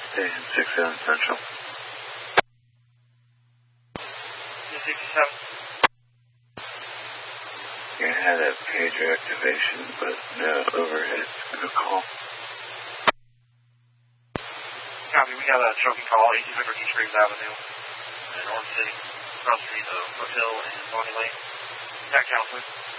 Station 67 Central. 67. You had a pager activation, but no overhead. No call. Copy, we got a trophy call, 1800 East Graves Avenue in Orange City, across the street of Hotel and Bonnie Lane. Cat counselor.